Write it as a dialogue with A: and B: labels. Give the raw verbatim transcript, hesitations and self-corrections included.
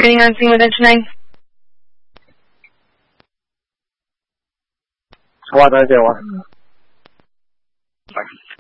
A: Getting on scene with engine nine.
B: Squad nine zero one.